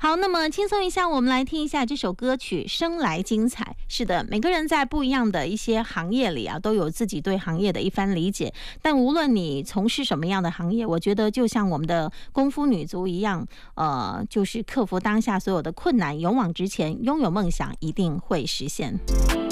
好，那么轻松一下，我们来听一下这首歌曲《生来精彩》。是的，每个人在不一样的一些行业里啊，都有自己对行业的一番理解。但无论你从事什么样的行业，我觉得就像我们的功夫女足一样，就是克服当下所有的困难，勇往直前，拥有梦想，一定会实现。